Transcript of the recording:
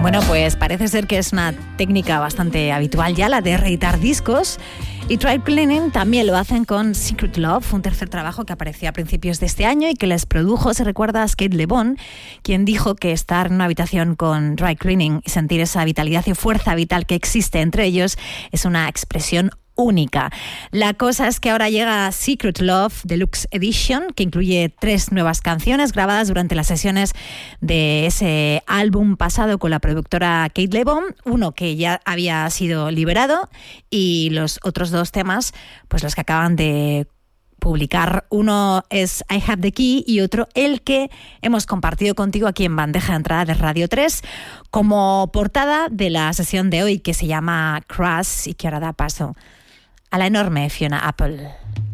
Bueno, pues parece ser que es una técnica bastante habitual ya, la de reeditar discos. Y Tribe Cleaning también lo hacen con Secret Love, un tercer trabajo que apareció a principios de este año y que les produjo, se recuerda, a Skate LeBon, quien dijo que estar en una habitación con Tribe Cleaning y sentir esa vitalidad y fuerza vital que existe entre ellos es una expresión única. La cosa es que ahora llega Secret Love Deluxe Edition, que incluye 3 nuevas canciones grabadas durante las sesiones de ese álbum pasado con la productora Kate LeBon, uno que ya había sido liberado y los otros 2 temas, pues los que acaban de publicar. Uno es I Have the Key y otro el que hemos compartido contigo aquí en Bandeja de Entrada de Radio 3 como portada de la sesión de hoy, que se llama Crash y que ahora da paso a la enorme Fiona Apple.